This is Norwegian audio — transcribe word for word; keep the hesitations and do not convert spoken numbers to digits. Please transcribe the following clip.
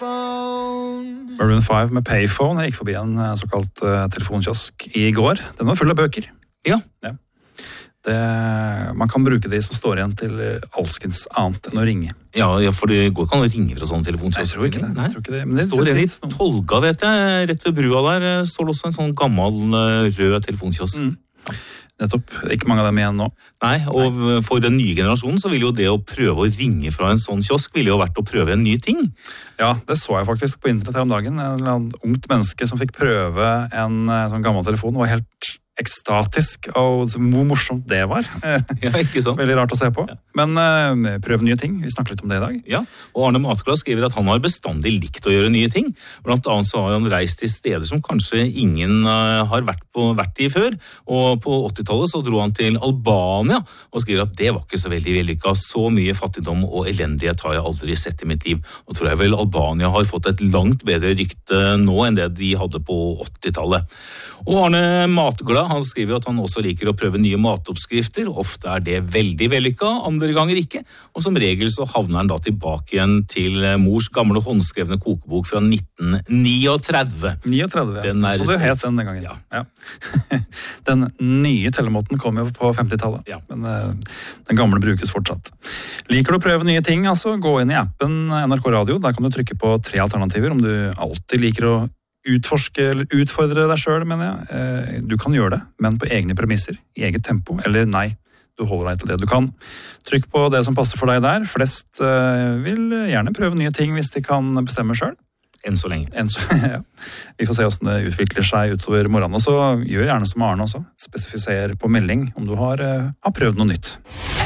Maroon five med Payphone. Jeg gikk forbi en såkalt uh, telefonkiosk i går. Den var full av bøker. Ja. ja. Det, man kan bruke de som står igjen til alskens annet enn å ringe. Ja, for det går ikke an å ringe fra sånn telefonkiosk. Jeg tror ikke det. Nei. Jeg tror ikke det. Men det står det i Tolga, vet jeg. Rett ved brua der står det også en sånn gammel rød telefonkiosk. Mm. Nettopp. Ikke mange av dem igjen nå. Nei, og Nei. For den nye generasjonen så vil jo det å prøve å ringe fra en sånn kiosk ville jo vært å prøve en ny ting. Ja, det så jeg faktisk på internett her om dagen. En eller annen ungt menneske som fikk prøve en sånn gammel telefon. Det var helt ekstatisk, og hvor morsomt det var. Ja, ikke sant? Veldig rart å se på. Ja. Men uh, prøv nye ting. Vi snakker litt om det i dag. Ja, og Arne Matglad skriver at han har bestandig likt å gjøre nye ting. Blant annet så har han reist til steder som kanskje ingen uh, har vært, på, vært i før. Og på åttitallet så dro han til Albania og skriver at det var ikke så veldig vellykket. Så mye fattigdom og elendighet har jeg aldri sett i mitt liv. Og tror jeg vel Albania har fått et langt bedre rykte nå enn det de hadde på åttitallet. Og Arne Matglad, han skriver at han også liker å prøve nye matoppskrifter. Ofte er det veldig vellykket, andre ganger ikke. Og som regel så havner han da tilbake igjen til mors gamle håndskrevne kokebok fra nitten niogtredve. niogtredve, ja. Så det het den gangen. Ja. Ja. Den nye tellemåten kom jo på femtitallet, ja. Men uh, den gamle brukes fortsatt. Liker du å prøve nye ting, altså gå inn i appen N R K Radio. Der kan du trykke på tre alternativer om du alltid liker å utforske eller utfordre deg selv, mener jeg. Du kan gjøre det, men på egne premisser, i eget tempo, eller nei, du holder deg til det du kan. Trykk på det som passer for deg der. Flest vil gjerne prøve nye ting hvis de kan bestemme selv. Enn så lenge. Enn så, ja. Vi får se hvordan det utvikler seg utover morgenen, og så gjør gjerne som Arne også. Spesifiser på melding om du har, har prøvd noe nytt.